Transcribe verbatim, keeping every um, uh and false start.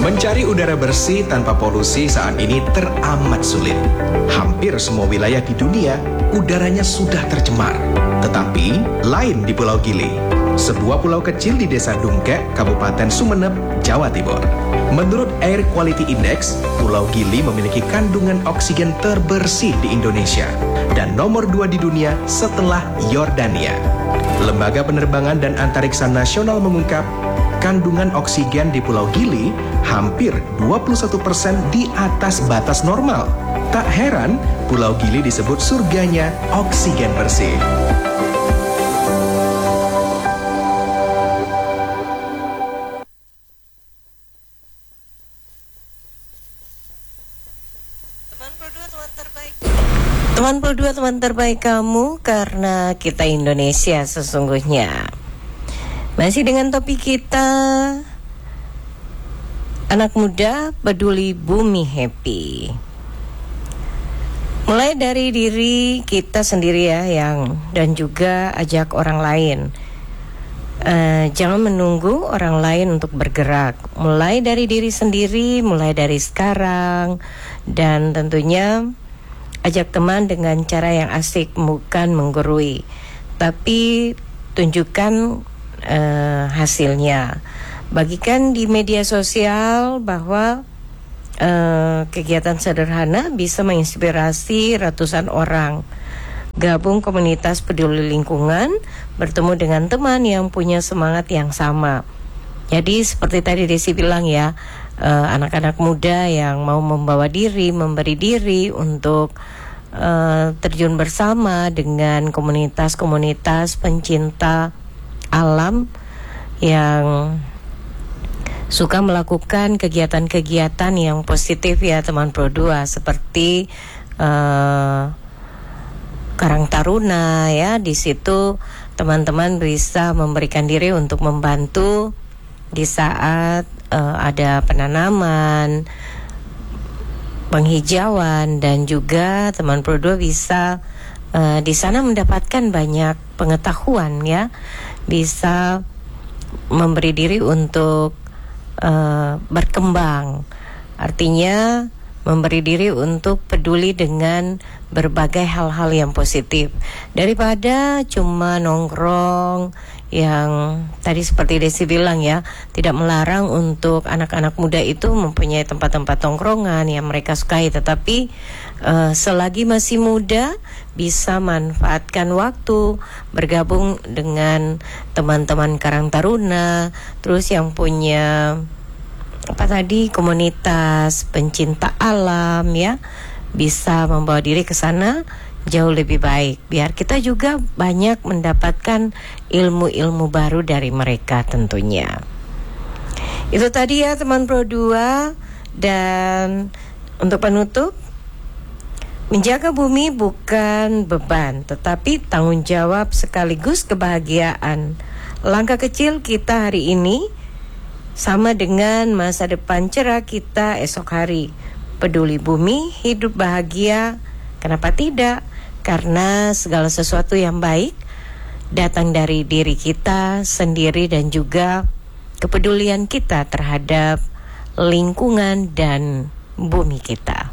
Mencari udara bersih tanpa polusi saat ini teramat sulit. Hampir semua wilayah di dunia, udaranya sudah tercemar. Tetapi, lain di Pulau Gili. Sebuah pulau kecil di Desa Dungkek, Kabupaten Sumeneb, Jawa Timur. Menurut Air Quality Index, Pulau Gili memiliki kandungan oksigen terbersih di Indonesia dan nomor dua di dunia setelah Yordania. Lembaga Penerbangan dan Antariksa Nasional mengungkap, kandungan oksigen di Pulau Gili hampir dua puluh satu persen di atas batas normal. Tak heran, Pulau Gili disebut surganya oksigen bersih. Teman berdua, teman terbaik kamu, karena kita Indonesia sesungguhnya. Masih dengan topik kita, anak muda peduli bumi happy. Mulai dari diri kita sendiri ya, yang dan juga ajak orang lain. Uh, jangan menunggu orang lain untuk bergerak. Mulai dari diri sendiri, mulai dari sekarang, dan tentunya ajak teman dengan cara yang asik, bukan menggurui, tapi tunjukkan uh, hasilnya. Bagikan di media sosial bahwa uh, kegiatan sederhana bisa menginspirasi ratusan orang. Gabung komunitas peduli lingkungan, bertemu dengan teman yang punya semangat yang sama. Jadi seperti tadi Desi bilang ya, uh, anak-anak muda yang mau membawa diri, memberi diri untuk Uh, terjun bersama dengan komunitas-komunitas pencinta alam yang suka melakukan kegiatan-kegiatan yang positif ya teman Pro dua, seperti uh, Karang Taruna ya. Di situ teman-teman bisa memberikan diri untuk membantu di saat uh, ada penanaman, penghijauan, dan juga teman Pro dua bisa uh, di sana mendapatkan banyak pengetahuan ya, bisa memberi diri untuk uh, berkembang. Artinya memberi diri untuk peduli dengan berbagai hal-hal yang positif, daripada cuma nongkrong yang tadi seperti Desi bilang ya. Tidak melarang untuk anak-anak muda itu mempunyai tempat-tempat tongkrongan yang mereka sukai, tetapi uh, selagi masih muda bisa manfaatkan waktu bergabung dengan teman-teman Karang Taruna, terus yang punya apa tadi komunitas pencinta alam ya, bisa membawa diri ke sana jauh lebih baik, biar kita juga banyak mendapatkan ilmu-ilmu baru dari mereka tentunya. Itu tadi ya teman Pro dua. Dan untuk penutup, menjaga bumi bukan beban, tetapi tanggung jawab sekaligus kebahagiaan. Langkah kecil kita hari ini sama dengan masa depan cerah kita esok hari. Peduli bumi, hidup bahagia. Kenapa tidak? Karena segala sesuatu yang baik datang dari diri kita sendiri dan juga kepedulian kita terhadap lingkungan dan bumi kita.